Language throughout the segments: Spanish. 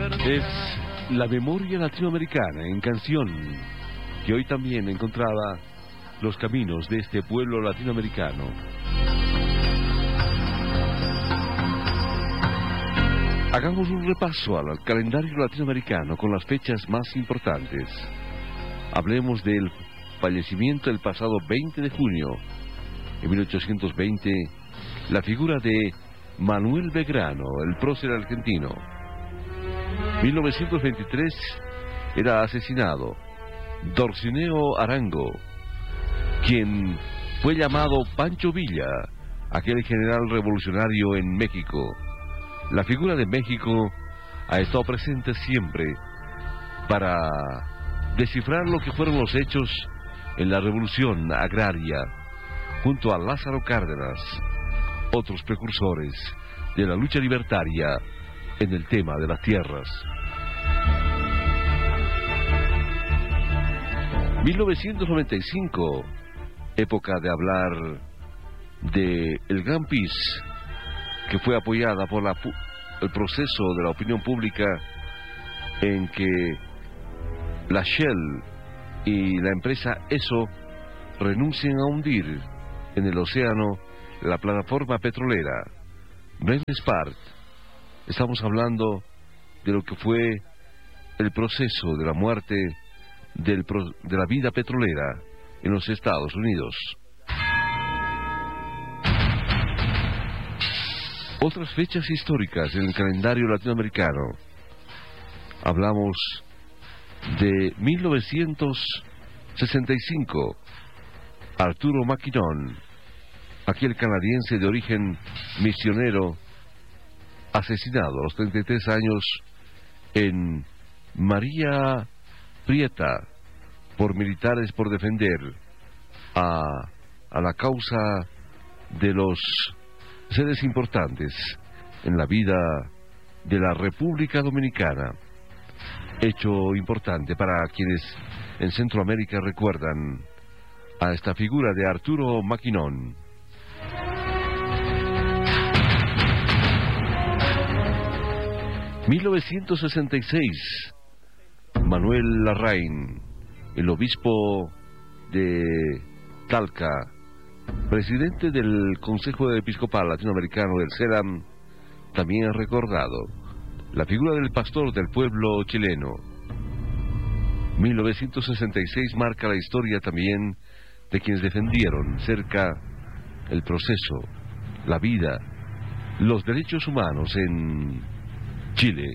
Es la memoria latinoamericana en canción, que hoy también encontraba los caminos de este pueblo latinoamericano. Hagamos un repaso al calendario latinoamericano con las fechas más importantes. Hablemos del fallecimiento el pasado 20 de junio. En 1820, la figura de Manuel Belgrano, el prócer argentino. 1923, era asesinado Dorcineo Arango, quien fue llamado Pancho Villa, aquel general revolucionario en México. La figura de México ha estado presente siempre para descifrar lo que fueron los hechos en la revolución agraria, junto a Lázaro Cárdenas, otros precursores de la lucha libertaria en el tema de las tierras. 1995, época de hablar de el Gran Peace, que fue apoyada por el proceso de la opinión pública en que la Shell y la empresa ESO renuncian a hundir en el océano la plataforma petrolera Brent Spar. Estamos hablando de lo que fue el proceso de la muerte de la vida petrolera en los Estados Unidos. Otras fechas históricas en el calendario latinoamericano. Hablamos de 1965. Arturo Maquinón, aquel canadiense de origen misionero, asesinado a los 33 años en María Prieta por militares por defender a la causa de los seres importantes en la vida de la República Dominicana. Hecho importante para quienes en Centroamérica recuerdan a esta figura de Arturo Maquinón. ...1966... Manuel Larraín, el obispo de Talca, presidente del Consejo Episcopal Latinoamericano del CELAM, también ha recordado la figura del pastor del pueblo chileno. 1966 marca la historia también de quienes defendieron cerca el proceso, la vida, los derechos humanos en Chile.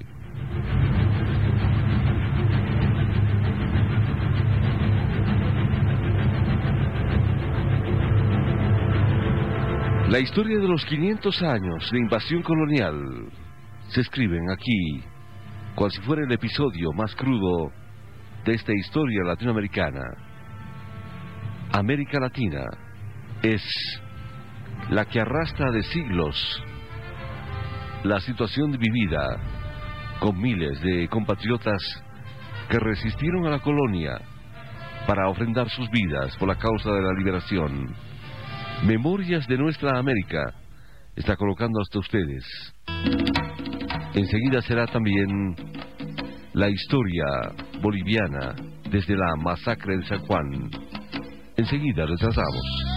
La historia de los 500 años de invasión colonial se escriben aquí, cual si fuera el episodio más crudo de esta historia latinoamericana. América Latina es la que arrastra de siglos la situación vivida con miles de compatriotas que resistieron a la colonia para ofrendar sus vidas por la causa de la liberación. Memorias de nuestra América está colocando hasta ustedes. Enseguida será también la historia boliviana desde la masacre de San Juan. Enseguida regresamos.